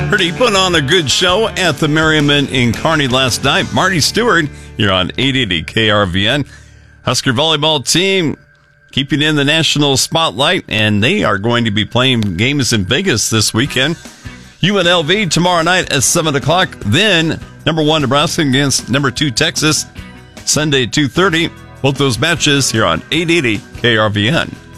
Heard he put on a good show at the Merriman in Kearney last night. Marty Stewart, you're on 880 KRVN. Husker volleyball team keeping in the national spotlight, and they are going to be playing games in Vegas this weekend. UNLV tomorrow night at 7 o'clock. Then, number 1 Nebraska against number 2 Texas, Sunday at 2:30. Both those matches here on 880 KRVN.